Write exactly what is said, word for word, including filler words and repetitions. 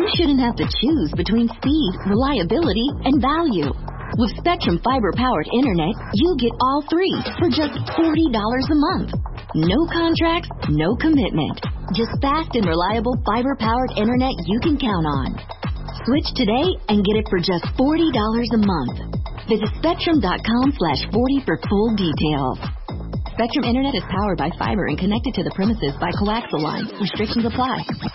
shouldn't have to choose between speed, reliability, and value. With Spectrum fiber-powered internet, you get all three for just forty dollars a month. No contracts, no commitment. Just fast and reliable fiber-powered internet you can count on. Switch today and get it for just forty dollars a month. Visit Spectrum.com slash 40 for full details. Spectrum Internet is powered by fiber and connected to the premises by coaxial lines. Restrictions apply.